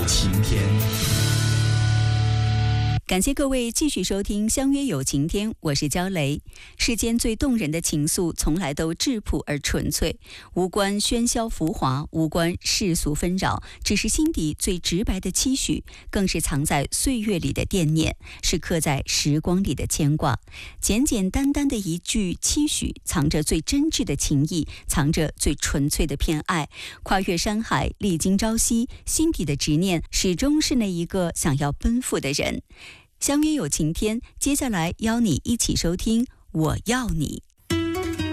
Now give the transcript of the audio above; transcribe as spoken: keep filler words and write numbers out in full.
晴天》。 感谢各位继续收听《相约有晴天》，我是焦雷。世间最动人的情愫，从来都质朴而纯粹，无关喧嚣浮华，无关世俗纷扰，只是心底最直白的期许，更是藏在岁月里的惦念，是刻在时光里的牵挂。简简单单的一句期许，藏着最真挚的情谊，藏着最纯粹的偏爱。跨越山海，历经朝夕，心底的执念始终是那一个想要奔赴的人。相约有晴天，接下来邀你一起收听《我要你》。